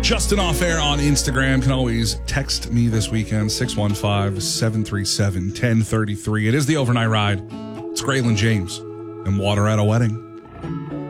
Justin Off Air on Instagram. Can always text me this weekend, 615-737-1033. It is the Overnight Ride. It's Graylin James and Water at a Wedding.